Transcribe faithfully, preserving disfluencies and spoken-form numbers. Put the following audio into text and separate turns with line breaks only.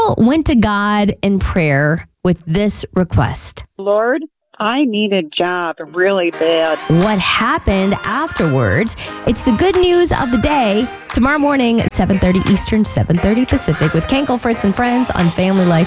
Kenkel went to God in prayer with this request.
Lord, I need a job really bad.
What happened afterwards? It's the good news of the day. Tomorrow morning, seven thirty Eastern, seven thirty Pacific with Kenkel, Fritz, and Friends on Family Life